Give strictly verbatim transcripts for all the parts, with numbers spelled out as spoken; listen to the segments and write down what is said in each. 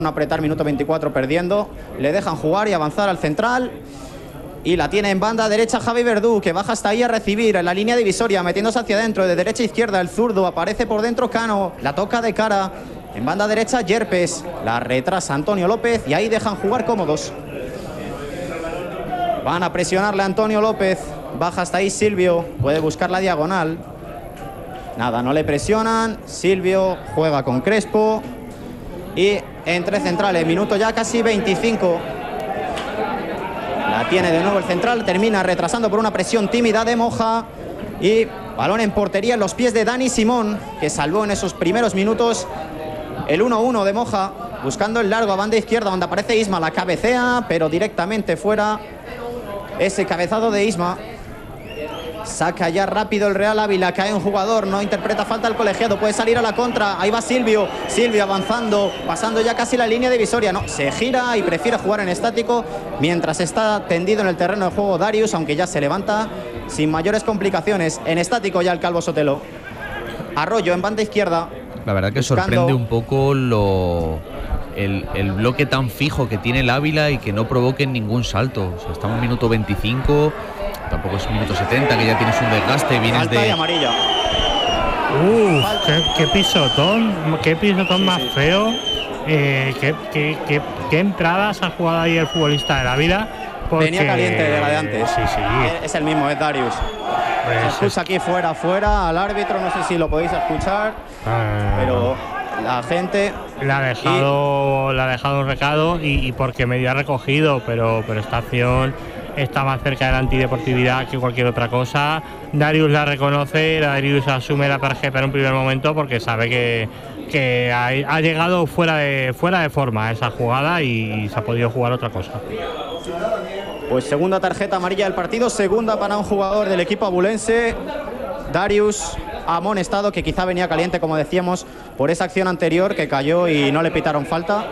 apretar, minuto veinticuatro perdiendo, le dejan jugar y avanzar al central. Y la tiene en banda derecha Javi Verdú, que baja hasta ahí a recibir en la línea divisoria, metiéndose hacia adentro, de derecha a izquierda el zurdo, aparece por dentro Cano, la toca de cara, en banda derecha Yerpes, la retrasa Antonio López y ahí dejan jugar cómodos. Van a presionarle a Antonio López, baja hasta ahí Silvio, puede buscar la diagonal. Nada, no le presionan, Silvio juega con Crespo y entre centrales, minuto ya casi veinticinco. La tiene de nuevo el central, termina retrasando por una presión tímida de Moja y balón en portería en los pies de Dani Simón, que salvó en esos primeros minutos el uno uno de Moja, buscando el largo a banda izquierda donde aparece Isma, la cabecea, pero directamente fuera. Ese cabezado de Isma saca ya rápido el Real Ávila, cae un jugador, no interpreta falta el colegiado, puede salir a la contra, ahí va Silvio, Silvio avanzando, pasando ya casi la línea divisoria, no, se gira y prefiere jugar en estático mientras está tendido en el terreno de juego Darius, aunque ya se levanta sin mayores complicaciones, en estático ya el Calvo Sotelo. Arroyo en banda izquierda. La verdad que buscando... sorprende un poco lo... El, el bloque tan fijo que tiene el Ávila y que no provoque ningún salto. O sea, estamos en minuto veinticinco, tampoco es minuto setenta, que ya tienes un desgaste, vienes Falta de... y amarilla. Uf, qué, qué pisotón, qué pisotón sí, más sí. feo. Eh, qué, qué, qué, qué entradas ha jugado ahí el futbolista del Ávila. Porque... Venía caliente de la de antes. Sí, sí. Es el mismo, es Darius. Pues se escucha es... aquí fuera, fuera, al árbitro, no sé si lo podéis escuchar, ah, pero... La gente le ha dejado, y... le ha dejado un recado y, y porque medio ha recogido, pero, pero esta acción está más cerca de la antideportividad que cualquier otra cosa. Darius la reconoce, Darius asume la tarjeta en un primer momento porque sabe que, que ha, ha llegado fuera de, fuera de forma esa jugada y se ha podido jugar otra cosa. Pues segunda tarjeta amarilla del partido, segunda para un jugador del equipo abulense, Darius amonestado, que quizá venía caliente, como decíamos, por esa acción anterior que cayó y no le pitaron falta.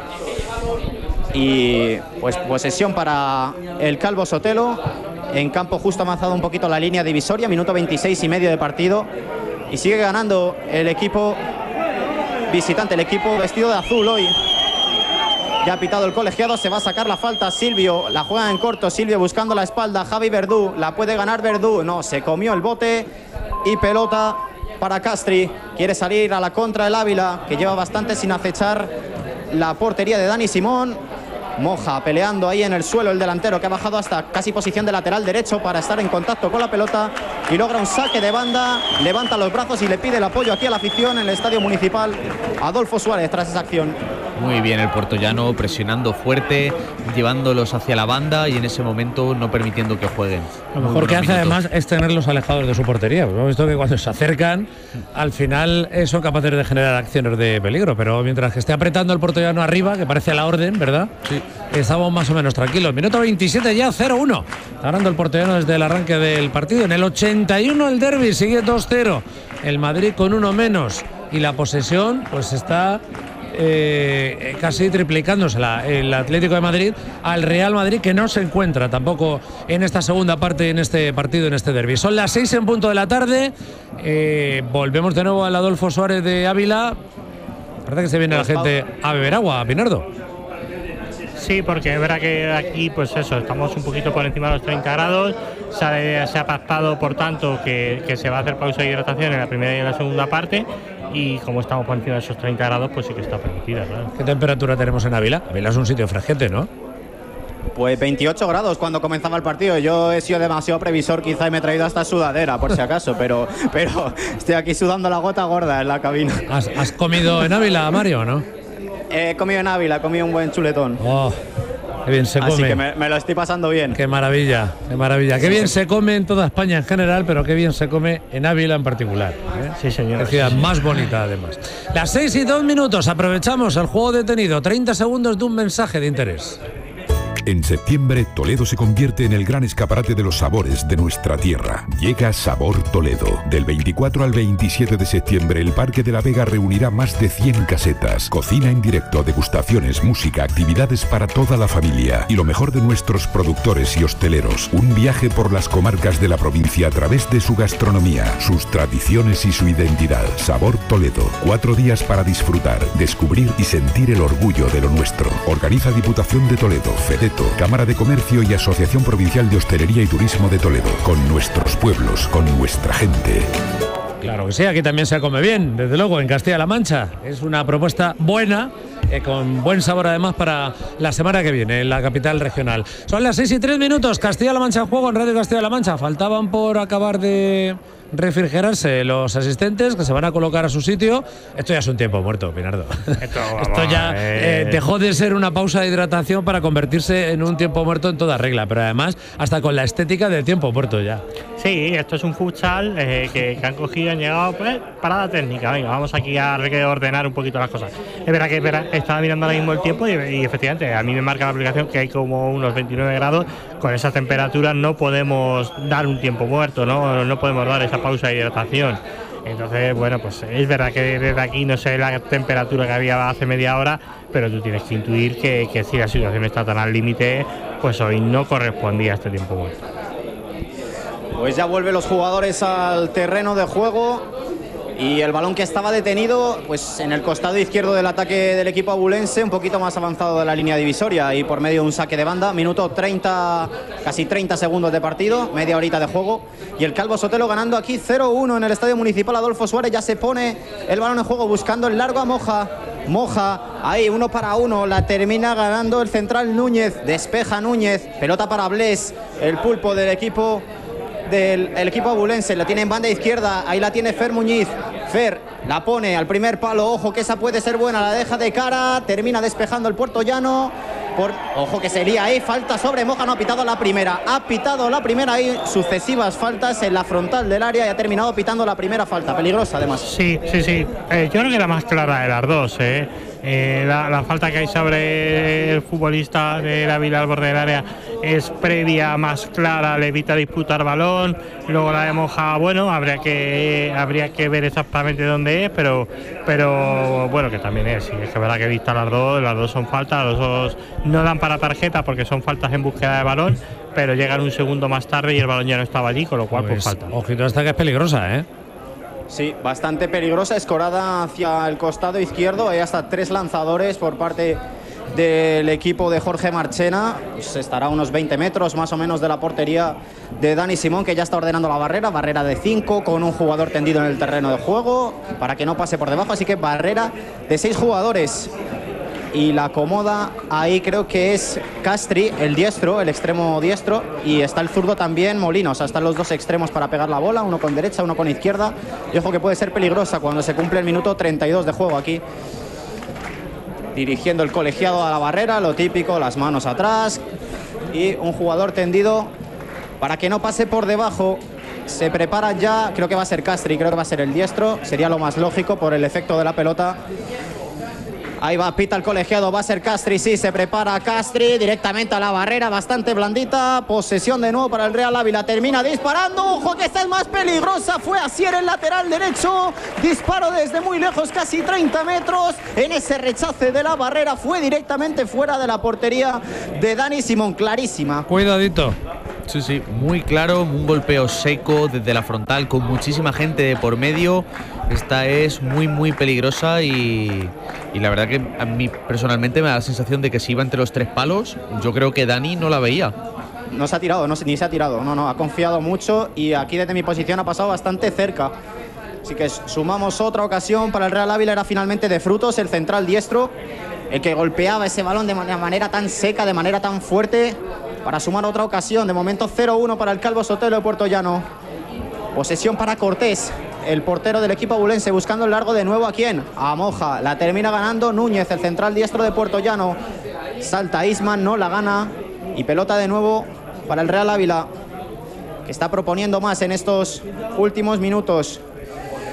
Y pues posesión para el Calvo Sotelo, en campo justo avanzado un poquito la línea divisoria, minuto veintiséis y medio de partido, y sigue ganando el equipo visitante, el equipo vestido de azul hoy. Ya ha pitado el colegiado, se va a sacar la falta Silvio, la juega en corto, Silvio buscando la espalda, Javi Verdú, la puede ganar Verdú, no, se comió el bote y pelota para Castri, quiere salir a la contra el Ávila, que lleva bastante sin acechar la portería de Dani Simón. Moja peleando ahí en el suelo el delantero, que ha bajado hasta casi posición de lateral derecho para estar en contacto con la pelota y logra un saque de banda, levanta los brazos y le pide el apoyo aquí a la afición en el Estadio Municipal Adolfo Suárez tras esa acción. Muy bien el puertollano, presionando fuerte, llevándolos hacia la banda y en ese momento no permitiendo que jueguen. Lo mejor que hace minutos. Además es tenerlos alejados de su portería. Hemos visto que cuando se acercan, al final son capaces de generar acciones de peligro, pero mientras que esté apretando el puertollano arriba, que parece la orden, ¿verdad? Sí. Estamos más o menos tranquilos. Minuto veintisiete ya, cero uno. Está ganando el puertollano desde el arranque del partido. En el ochenta y uno el derbi sigue dos cero. El Madrid con uno menos. Y la posesión pues está... Eh, casi triplicándosela el Atlético de Madrid al Real Madrid, que no se encuentra tampoco en esta segunda parte, en este partido, en este derbi. Son las seis en punto de la tarde. Eh, volvemos de nuevo al Adolfo Suárez de Ávila. Parece que se viene la gente a beber agua, Pinardo. Sí, porque es verdad que aquí, pues eso, estamos un poquito por encima de los treinta grados. Se ha, se ha pactado, por tanto, que, que se va a hacer pausa de hidratación en la primera y en la segunda parte. Y como estamos por encima de esos treinta grados, pues sí que está permitida, claro. ¿Qué temperatura tenemos en Ávila? Ávila es un sitio fresquete, ¿no? Pues veintiocho grados cuando comenzaba el partido. Yo he sido demasiado previsor quizá y me he traído hasta sudadera, por si acaso, pero, pero estoy aquí sudando la gota gorda en la cabina. ¿Has, has comido en Ávila, Mario, o no? He comido en Ávila, he comido un buen chuletón. Oh, qué bien se come. Así que me, me lo estoy pasando bien. Qué maravilla, qué maravilla. Qué bien se come en toda España en general, pero qué bien se come en Ávila en particular, ¿eh? Sí, señor. La ciudad más bonita, además. Las seis y dos minutos, aprovechamos el juego detenido. treinta segundos de un mensaje de interés. En septiembre, Toledo se convierte en el gran escaparate de los sabores de nuestra tierra. Llega Sabor Toledo. Del veinticuatro al veintisiete de septiembre, el Parque de la Vega reunirá más de cien casetas, cocina en directo, degustaciones, música, actividades para toda la familia y lo mejor de nuestros productores y hosteleros. Un viaje por las comarcas de la provincia a través de su gastronomía, sus tradiciones y su identidad. Sabor Toledo. Cuatro días para disfrutar, descubrir y sentir el orgullo de lo nuestro. Organiza Diputación de Toledo, Fedeto, Cámara de Comercio y Asociación Provincial de Hostelería y Turismo de Toledo. Con nuestros pueblos, con nuestra gente. Claro que sí, aquí también se come bien, desde luego, en Castilla-La Mancha. Es una propuesta buena, eh, con buen sabor además para la semana que viene en la capital regional. Son las seis y tres minutos, Castilla-La Mancha en juego en Radio Castilla-La Mancha. Faltaban por acabar de refrigerarse los asistentes que se van a colocar a su sitio. Esto ya es un tiempo muerto, Pinardo. Esto, Esto ya eh, dejó de ser una pausa de hidratación para convertirse en un tiempo muerto en toda regla, pero además hasta con la estética del tiempo muerto ya. Sí, esto es un futsal eh, que, que han cogido y han llegado, pues, parada técnica. Venga, vamos aquí a reordenar un poquito las cosas. Es verdad que es verdad, estaba mirando ahora mismo el tiempo y, y efectivamente a mí me marca la aplicación que hay como unos veintinueve grados. Con esas temperaturas no podemos dar un tiempo muerto, no, no podemos dar esa pausa de hidratación. Entonces, bueno, pues es verdad que desde aquí no sé la temperatura que había hace media hora, pero tú tienes que intuir que, que si la situación está tan al límite, pues hoy no correspondía a este tiempo muerto. Pues ya vuelven los jugadores al terreno de juego y el balón que estaba detenido pues en el costado izquierdo del ataque del equipo abulense, un poquito más avanzado de la línea divisoria y por medio de un saque de banda. Minuto treinta, casi treinta segundos de partido, media horita de juego y el Calvo Sotelo ganando aquí cero uno en el Estadio Municipal Adolfo Suárez. Ya se pone el balón en juego buscando el largo a Moja. Moja, ahí uno para uno, la termina ganando el central Núñez, despeja Núñez, pelota para Bles, el pulpo del equipo del el equipo abulense, la tiene en banda izquierda, ahí la tiene Fer Muñiz. Fer la pone al primer palo, ojo que esa puede ser buena, la deja de cara, termina despejando el puertollano. Por, ojo que sería ahí, falta sobre Moja, no ha pitado la primera, ha pitado la primera, ahí sucesivas faltas en la frontal del área y ha terminado pitando la primera falta, peligrosa además. Sí, sí, sí, eh, yo creo que la más clara de las dos, eh. Eh, la, la falta que hay sobre el futbolista de la Vila al borde del área es previa, más clara, le evita disputar balón. Luego la de Moja, bueno, habría que habría que ver exactamente dónde es, pero pero bueno, que también es, sí, es que es verdad que he visto las dos, las dos son faltas, los dos no dan para tarjeta porque son faltas en búsqueda de balón, pero llegan un segundo más tarde y el balón ya no estaba allí, con lo cual pues, pues falta. Ojito, esta que es peligrosa, ¿eh? Sí, bastante peligrosa, escorada hacia el costado izquierdo, hay hasta tres lanzadores por parte del equipo de Jorge Marchena, pues estará a unos veinte metros más o menos de la portería de Dani Simón, que ya está ordenando la barrera, barrera de cinco con un jugador tendido en el terreno de juego para que no pase por debajo, así que barrera de seis jugadores. Y la acomoda ahí creo que es Castri, el diestro, el extremo diestro, y está el zurdo también Molina, o sea, están los dos extremos para pegar la bola, uno con derecha, uno con izquierda, y ojo que puede ser peligrosa cuando se cumple el minuto treinta y dos de juego aquí. Dirigiendo el colegiado a la barrera, lo típico, las manos atrás, y un jugador tendido para que no pase por debajo. Se prepara ya, creo que va a ser Castri, creo que va a ser el diestro, sería lo más lógico por el efecto de la pelota. Ahí va, pita el colegiado, va a ser Castri, sí, se prepara Castri directamente a la barrera, bastante blandita, posesión de nuevo para el Real Ávila, termina disparando, ojo que esta es más peligrosa, fue Asier el lateral derecho, disparo desde muy lejos, casi treinta metros, en ese rechace de la barrera, fue directamente fuera de la portería de Dani Simón, clarísima. Cuidadito. Sí, sí, muy claro, un golpeo seco desde la frontal con muchísima gente de por medio. Esta es muy, muy peligrosa y, y la verdad que a mí personalmente me da la sensación de que si iba entre los tres palos, yo creo que Dani no la veía. No se ha tirado, no, ni se ha tirado, no, no, ha confiado mucho y aquí desde mi posición ha pasado bastante cerca. Así que sumamos otra ocasión para el Real Ávila, era finalmente de Frutos, el central diestro, el que golpeaba ese balón de manera tan seca, de manera tan fuerte, para sumar otra ocasión. De momento cero uno para el Calvo Sotelo de Puertollano. Posesión para Cortés, el portero del equipo abulense, buscando el largo de nuevo a quién, a Moja, la termina ganando Núñez, el central diestro de Puertollano. Salta Isman, no la gana y pelota de nuevo para el Real Ávila, que está proponiendo más en estos últimos minutos.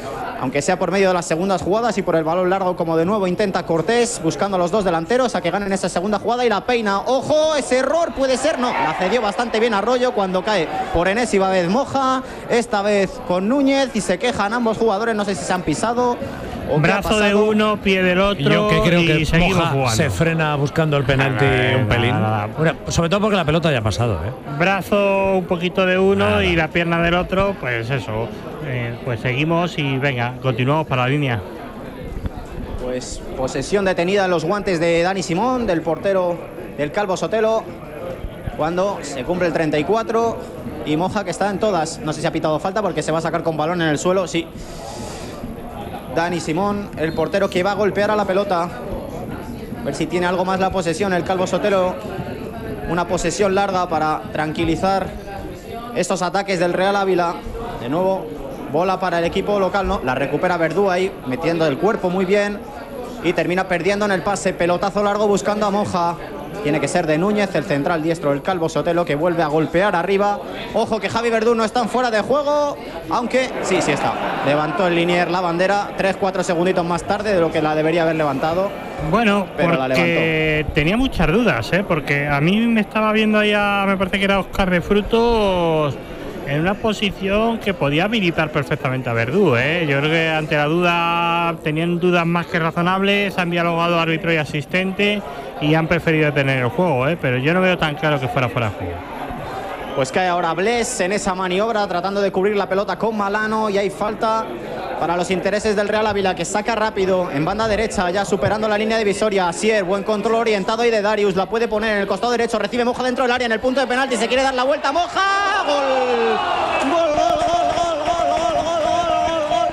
aunque sea por medio de las segundas jugadas y por el balón largo, como de nuevo intenta Cortés, buscando a los dos delanteros a que ganen esa segunda jugada y la peina. ¡Ojo! Ese error puede ser, no, la cedió bastante bien Arroyo cuando cae por enésima vez Moja, esta vez con Núñez, y se quejan ambos jugadores, no sé si se han pisado. Brazo de uno, pie del otro. Y yo que creo y que seguimos Moja jugando. se frena buscando el penalti Nada, un pelín. nada. Bueno, sobre todo porque la pelota ya ha pasado, ¿eh? Brazo un poquito de uno Nada. y la pierna del otro, pues eso. Eh, pues seguimos y venga, continuamos para la línea. Pues posesión detenida en los guantes de Dani Simón, del portero del Calvo Sotelo, cuando se cumple el treinta y cuatro y Moja, que está en todas. No sé si ha pitado falta porque se va a sacar con balón en el suelo, sí. Dani Simón, el portero que va a golpear a la pelota. A ver si tiene algo más la posesión el Calvo Sotelo. Una posesión larga para tranquilizar estos ataques del Real Ávila. De nuevo, bola para el equipo local, ¿no? La recupera Verdú ahí, metiendo el cuerpo muy bien. Y termina perdiendo en el pase. Pelotazo largo buscando a Moja. Tiene que ser de Núñez, el central diestro del Calvo Sotelo, que vuelve a golpear arriba. Ojo que Javi Verdú no está fuera de juego, aunque sí, sí está. Levantó el linier la bandera tres cuatro segunditos más tarde de lo que la debería haber levantado. Bueno, pero la porque tenía muchas dudas, ¿eh? Porque a mí me estaba viendo ahí a, me parece que era Óscar de Frutos, en una posición que podía habilitar perfectamente a Verdú, ¿eh? Yo creo que ante la duda, tenían dudas más que razonables, han dialogado árbitro y asistente y han preferido tener el juego, ¿eh? Pero yo no veo tan claro que fuera fuera de juego. Pues cae ahora Bles en esa maniobra, tratando de cubrir la pelota con Malano, y hay falta para los intereses del Real Ávila, que saca rápido en banda derecha, ya superando la línea divisoria. Asier, buen control orientado ahí de Darius, la puede poner en el costado derecho, recibe Moja dentro del área en el punto de penalti, se quiere dar la vuelta, Moja, gol, gol, gol, gol, gol, gol, gol, gol,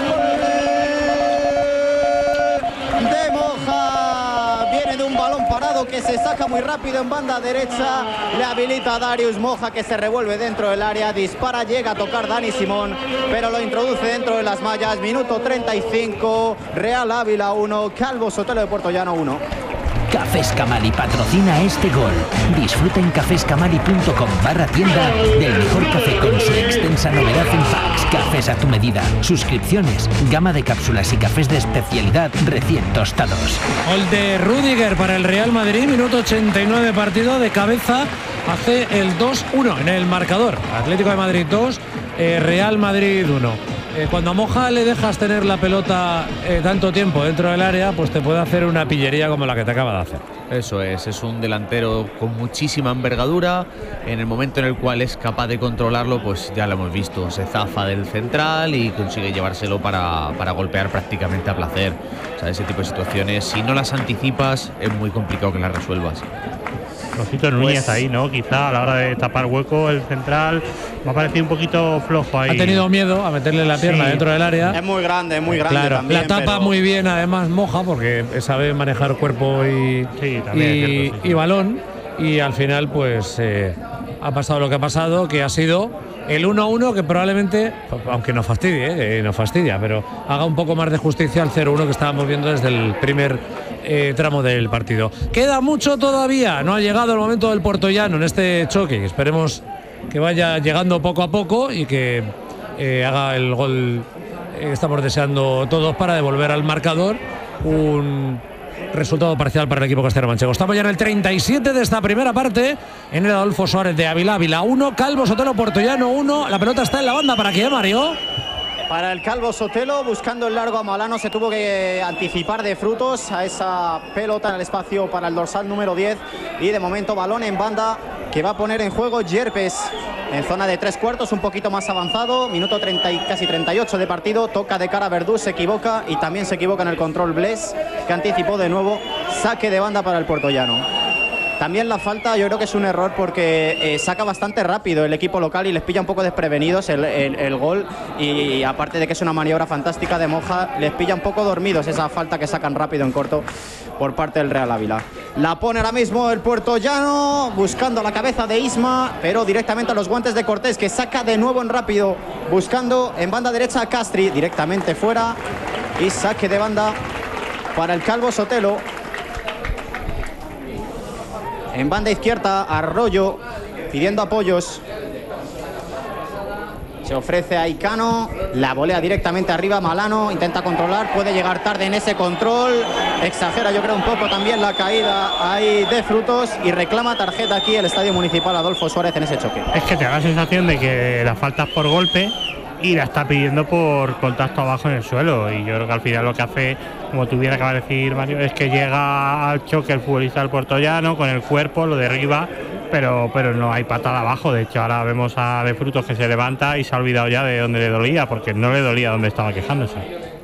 gol, de Moja, viene de un balón parado que se saca muy rápido en banda derecha, le habilita a Darius Moja, que se revuelve dentro del área, dispara, llega a tocar Dani Simón, pero lo introduce dentro de las mallas. Minuto treinta y cinco, Real Ávila uno, Calvo Sotelo de Puertollano uno. Cafés Camali patrocina este gol. Disfruta en caféscamali punto com barra tienda del mejor café con su extensa novedad en packs. Cafés a tu medida, suscripciones, gama de cápsulas y cafés de especialidad recién tostados. Gol de Rüdiger para el Real Madrid, minuto ochenta y nueve, partido de cabeza, hace el dos uno en el marcador. Atlético de Madrid dos, eh, Real Madrid uno. Eh, cuando a Moja le dejas tener la pelota eh, tanto tiempo dentro del área, pues te puede hacer una pillería como la que te acaba de hacer. Eso es, es un delantero con muchísima envergadura. En el momento en el cual es capaz de controlarlo, pues ya lo hemos visto, se zafa del central y consigue llevárselo para, para golpear prácticamente a placer. O sea, ese tipo de situaciones, si no las anticipas, es muy complicado que las resuelvas. Flojito Núñez Pues, ahí, ¿no? Quizá a la hora de tapar hueco, el central me ha parecido un poquito flojo ahí. Ha tenido miedo a meterle la pierna Sí. dentro del área. Es muy grande, muy grande Claro, también. la tapa pero muy bien, además Moja, porque sabe manejar cuerpo y, Sí, también y, es cierto, sí, sí. y balón. Y al final, pues eh, ha pasado lo que ha pasado, que ha sido el uno a uno, que probablemente, aunque nos fastidie, eh, que nos fastidia, pero haga un poco más de justicia al cero uno que estábamos viendo desde el primer eh, tramo del partido. Queda mucho todavía, no ha llegado el momento del Puertollano en este choque. Esperemos que vaya llegando poco a poco y que eh, haga el gol. Eh, estamos deseando todos para devolver al marcador un resultado parcial para el equipo castellano-manchego. Estamos ya en el treinta y siete de esta primera parte, en el Adolfo Suárez de Ávila. Ávila uno, Calvo Sotelo Puertollano uno. La pelota está en la banda. ¿Para quién, Mario? Para el Calvo Sotelo, buscando el largo a Malano, se tuvo que anticipar de Frutos a esa pelota en el espacio para el dorsal número diez. Y de momento balón en banda que va a poner en juego Yerpes en zona de tres cuartos, un poquito más avanzado. Minuto treinta y casi treinta y ocho de partido. Toca de cara a Verdú, se equivoca y también se equivoca en el control Bles, que anticipó de nuevo. Saque de banda para el puertollano. También la falta yo creo que es un error porque eh, saca bastante rápido el equipo local y les pilla un poco desprevenidos el, el, el gol, y, y aparte de que es una maniobra fantástica de Moja, les pilla un poco dormidos esa falta que sacan rápido en corto por parte del Real Ávila. La pone ahora mismo el puertollano buscando la cabeza de Isma, pero directamente a los guantes de Cortés, que saca de nuevo en rápido, buscando en banda derecha a Castri, directamente fuera, y saque de banda para el Calvo Sotelo. En banda izquierda, Arroyo pidiendo apoyos. Se ofrece a Icano, la volea directamente arriba, Malano intenta controlar, puede llegar tarde en ese control, exagera yo creo un poco también la caída ahí de Frutos y reclama tarjeta aquí el Estadio Municipal Adolfo Suárez en ese choque. Es que te da la sensación de que la falta es por golpe y la está pidiendo por contacto abajo en el suelo, y yo creo que al final lo que hace, como tuviera que acabar de decir Mario, es que llega al choque el futbolista del puertollano con el cuerpo, lo derriba, pero, pero no hay patada abajo. De hecho ahora vemos a De Frutos que se levanta y se ha olvidado ya de dónde le dolía, porque no le dolía donde estaba quejándose.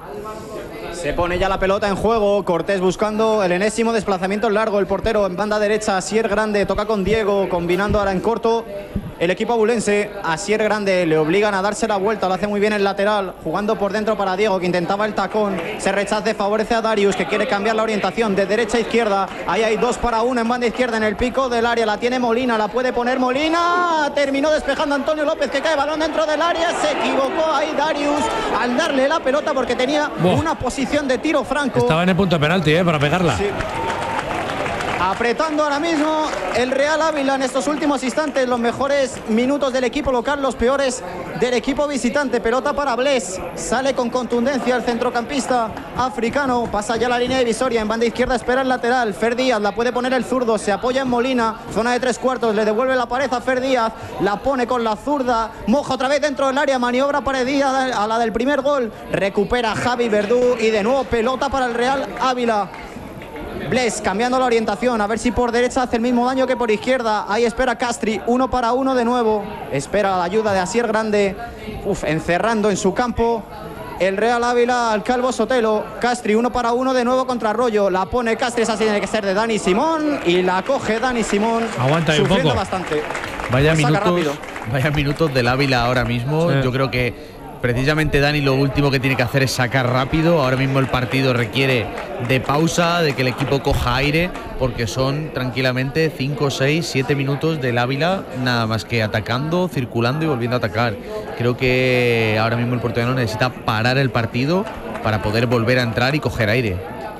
Se pone ya la pelota en juego, Cortés buscando el enésimo desplazamiento largo, el portero en banda derecha, Asier Grande toca con Diego, combinando ahora en corto el equipo abulense. Asier Grande le obligan a darse la vuelta, lo hace muy bien el lateral, jugando por dentro para Diego, que intentaba el tacón, se rechaza, favorece a Darius, que quiere cambiar la orientación de derecha a izquierda. Ahí hay dos para uno en banda izquierda, en el pico del área, la tiene Molina, la puede poner Molina, terminó despejando Antonio López, que cae balón dentro del área, se equivocó ahí Darius al darle la pelota porque tenía Buah. una posición de tiro franco. Estaba en el punto de penalti, ¿eh? Para pegarla. Sí. Apretando ahora mismo el Real Ávila en estos últimos instantes, los mejores minutos del equipo local, los peores del equipo visitante. Pelota para Bles, sale con contundencia el centrocampista africano, pasa ya la línea divisoria, en banda izquierda espera el lateral, Fer Díaz, la puede poner el zurdo, se apoya en Molina, zona de tres cuartos, le devuelve la pared a Fer Díaz, la pone con la zurda, moja otra vez dentro del área, maniobra para Díaz a la del primer gol, recupera Javi Verdú y de nuevo pelota para el Real Ávila. Bles cambiando la orientación, a ver si por derecha hace el mismo daño que por izquierda. Ahí espera Castri, uno para uno de nuevo. Espera la ayuda de Asier Grande. Uf, encerrando en su campo el Real Ávila al Calvo Sotelo. Castri, uno para uno de nuevo contra Arroyo. La pone Castri, esa tiene que ser de Dani Simón. Y la coge Dani Simón. Aguanta ahí un poco. Bastante. Vaya minutos, vaya minutos del Ávila ahora mismo. Sí. Yo creo que precisamente Dani lo último que tiene que hacer es sacar rápido. Ahora mismo el partido requiere de pausa, de que el equipo coja aire, porque son tranquilamente cinco, seis, siete minutos del Ávila nada más que atacando, circulando y volviendo a atacar. Creo que ahora mismo el porteño necesita parar el partido para poder volver a entrar y coger aire.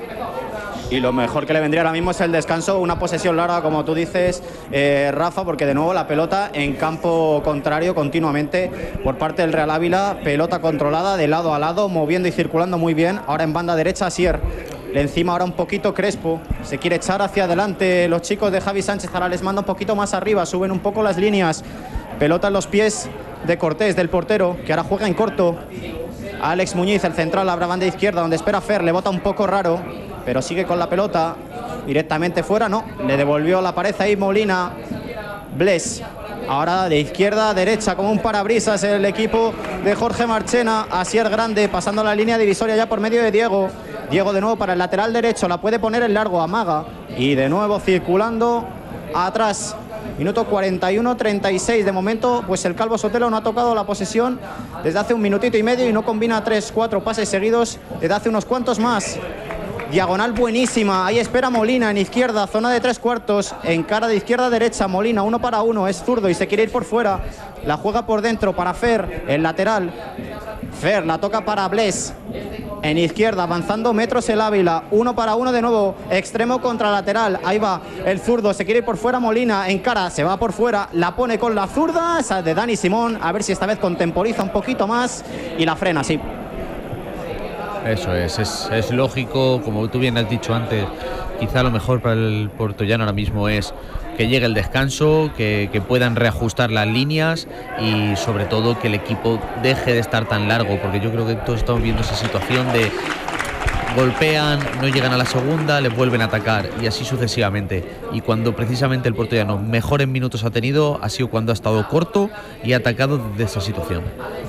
Y lo mejor que le vendría ahora mismo es el descanso, una posesión larga, como tú dices, eh, Rafa, porque de nuevo la pelota en campo contrario continuamente por parte del Real Ávila, pelota controlada de lado a lado, moviendo y circulando muy bien. Ahora en banda derecha Asier, le encima ahora un poquito Crespo, se quiere echar hacia adelante los chicos de Javi Sánchez, ahora les manda un poquito más arriba, suben un poco las líneas, pelota en los pies de Cortés, del portero, que ahora juega en corto. Alex Muñiz, el central, abra banda izquierda, donde espera Fer, le bota un poco raro, pero sigue con la pelota directamente fuera, no, le devolvió la pared ahí Molina. Bles, ahora de izquierda a derecha como un parabrisas el equipo de Jorge Marchena. Asier Grande pasando la línea divisoria ya por medio de Diego. Diego de nuevo para el lateral derecho, la puede poner en largo, amaga y de nuevo circulando atrás. Minuto cuarenta y uno treinta y seis. De momento, pues el Calvo Sotelo no ha tocado la posesión desde hace un minutito y medio y no combina tres, cuatro pases seguidos desde hace unos cuantos más. Diagonal buenísima, ahí espera Molina en izquierda, zona de tres cuartos, en cara de izquierda a derecha, Molina uno para uno, es zurdo y se quiere ir por fuera, la juega por dentro para Fer, el lateral. Fer la toca para Bles, en izquierda, avanzando metros el Ávila, uno para uno de nuevo, extremo contra lateral, ahí va el zurdo, se quiere ir por fuera Molina, en cara, se va por fuera, la pone con la zurda, esa de Dani Simón, a ver si esta vez contemporiza un poquito más y la frena, sí. Eso es, es, es lógico, como tú bien has dicho antes, quizá lo mejor para el portollano ahora mismo es que llegue el descanso, que, que puedan reajustar las líneas y sobre todo que el equipo deje de estar tan largo, porque yo creo que todos estamos viendo esa situación de golpean, no llegan a la segunda, les vuelven a atacar y así sucesivamente. Y cuando precisamente el portollano mejores minutos ha tenido, ha sido cuando ha estado corto y ha atacado desde esa situación.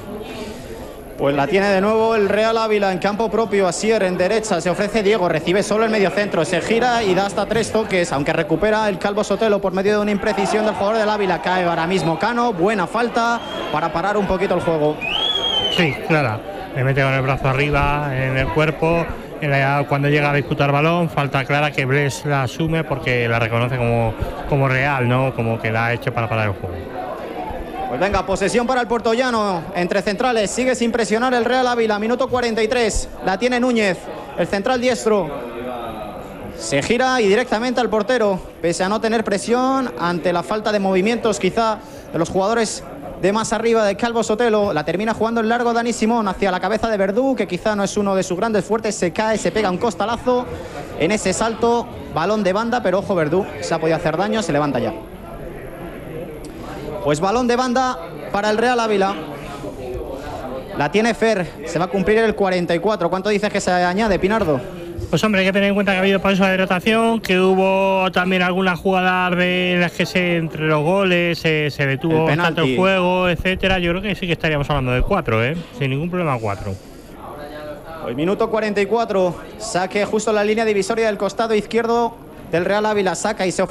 Pues la tiene de nuevo el Real Ávila en campo propio. Asier en derecha, se ofrece Diego, recibe solo el mediocentro, se gira y da hasta tres toques, aunque recupera el Calvo Sotelo por medio de una imprecisión del jugador del Ávila. Cae ahora mismo Cano, buena falta para parar un poquito el juego. Sí, claro, le mete con el brazo arriba en el cuerpo, en la, cuando llega a disputar balón, falta clara que Bles la asume porque la reconoce como, como real, ¿no? Como que la ha hecho para parar el juego. Pues venga, posesión para el portollano, entre centrales, sigue sin presionar el Real Ávila, minuto cuarenta y tres, la tiene Núñez, el central diestro, se gira y directamente al portero, pese a no tener presión, ante la falta de movimientos quizá de los jugadores de más arriba de Calvo Sotelo. La termina jugando en largo Dani Simón hacia la cabeza de Verdú, que quizá no es uno de sus grandes fuertes. Se cae, se pega un costalazo en ese salto. Balón de banda, pero ojo, Verdú se ha podido hacer daño, se levanta ya. Pues balón de banda para el Real Ávila. La tiene Fer, se va a cumplir el cuarenta y cuatro. ¿Cuánto dices que se añade, Pinardo? Pues hombre, hay que tener en cuenta que ha habido pasos de rotación, que hubo también algunas jugadas de las que se entre los goles se, se detuvo tanto el juego, etcétera. Yo creo que sí que estaríamos hablando de cuatro, ¿eh? Sin ningún problema, cuatro. Pues minuto cuarenta y cuatro, saque justo en la línea divisoria del costado izquierdo del Real Ávila, saca y se ofrece